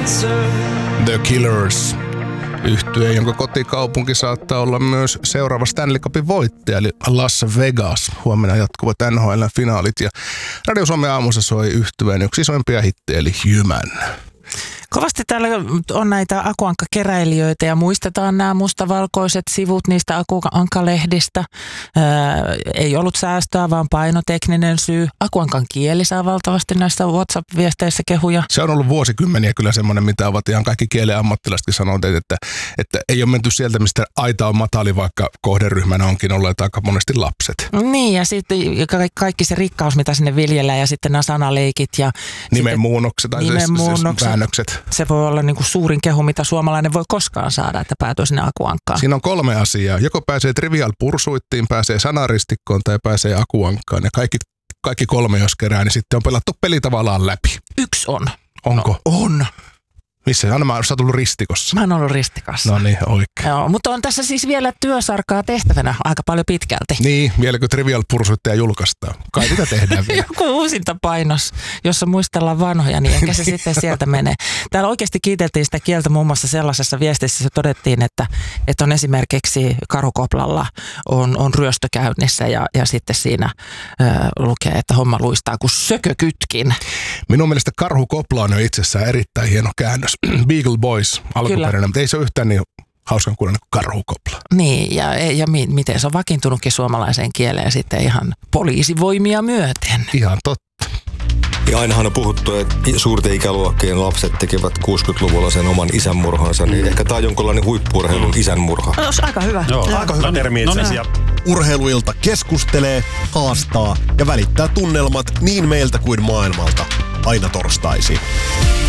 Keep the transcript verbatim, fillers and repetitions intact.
The Killers. Yhtye, jonka kotikaupunki saattaa olla myös seuraava Stanley Cupin voittaja, eli Las Vegas. Huomenna jatkuvat N H L-finaalit ja Radio Suomen aamussa soi yhtyeen yksi isoimpia hittejä, eli Human. Kovasti täällä on näitä Akuankka-keräilijöitä ja muistetaan nämä mustavalkoiset sivut niistä Akuankka-lehdistä. Ää, ei ollut säästöä, vaan painotekninen syy. Akuankan kieli saa valtavasti näissä WhatsApp-viesteissä kehuja. Se on ollut vuosikymmeniä kyllä semmoinen, mitä ovat ihan kaikki kielen ammattilaisetkin sanoneet, että, että ei ole menty sieltä, mistä aita on matali, vaikka kohderyhmänä onkin olleet aika monesti lapset. Niin, ja sitten kaikki se rikkaus, mitä sinne viljellään, ja sitten nämä sanaleikit. Ja nimenmuunnokset tai nimenmuunnokset. väännökset. Se voi olla niin kuin suurin kehu, mitä suomalainen voi koskaan saada, että päätyy sinne Akuankkaan. Siinä on kolme asiaa. Joko pääsee Trivial Pursuittiin, pääsee sanaristikkoon tai pääsee Akuankkaan. Ja kaikki, kaikki kolme, jos kerää, niin sitten on pelattu peli tavallaan läpi. Yksi on. Onko? No, on. Missä? Anna, mä oon tullut ristikossa. Mä oon ollut ristikossa. No niin, oikein. Joo, mutta on tässä siis vielä työsarkaa tehtävänä aika paljon pitkälti. Niin, vieläkö Trivial Pursuitteja julkaistaan? Kai mitä tehdään vielä? Joku uusintapainos, jossa muistellaan vanhoja, niin ehkä se sitten sieltä menee. Täällä oikeasti kiiteltiin sitä kieltä muun muassa sellaisessa viestissä, se todettiin, että, että on esimerkiksi Karhukoplalla on, on ryöstö käynnissä ja, ja sitten siinä äh, lukee, että homma luistaa kuin sökökytkin. Minun mielestä Karhukopla on jo itsessään erittäin hieno käännös. Beagle Boys alkuperäinen, mutta ei se ole yhtään niin hauskan kuuloinen kuin Karhukopla. Niin, ja, ja mi, miten se on vakiintunutkin suomalaiseen kieleen sitten ihan poliisivoimia myöten. Ihan totta. Ja ainahan on puhuttu, että suurten ikäluokkien lapset tekevät kuusikymmentäluvulla sen oman isänmurhansa, niin ehkä tämä on jonkinlainen huippu-urheilun isänmurha. No, olisi aika hyvä. Joo, aika hyvä termi itse asiassa. Urheiluilta keskustelee, haastaa ja välittää tunnelmat niin meiltä kuin maailmalta. Aina torstaisin.